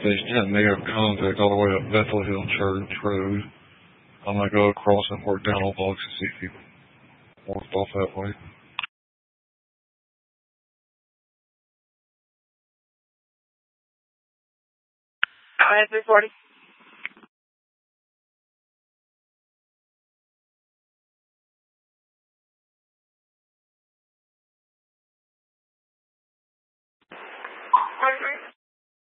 station at negative contact all the way up Bethel Hill Church Road. I'm going to go across and work down on blocks and see people walked off that way. Minus 340.